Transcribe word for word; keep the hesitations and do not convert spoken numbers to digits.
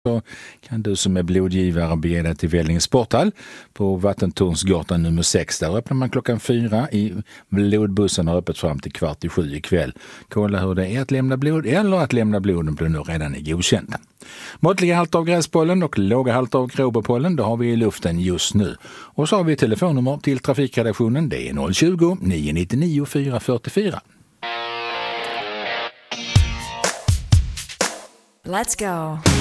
så kan du som är blodgivare bege dig till Vellinge sporthall på Vattentornsgatan nummer sex. Där öppnar man klockan fyra. I blodbussen har öppet fram till kvart i sju ikväll. Kolla hur det är att lämna blod eller att lämna bloden blir nu redan är godkända. Måttliga halter av gräspollen och låga halter av kråbepollen, det har vi i luften just nu. Och så har vi telefonnummer till trafikredaktionen. Det är noll tjugo, nio nittionio, fyra fyrtiofyra. Let's go.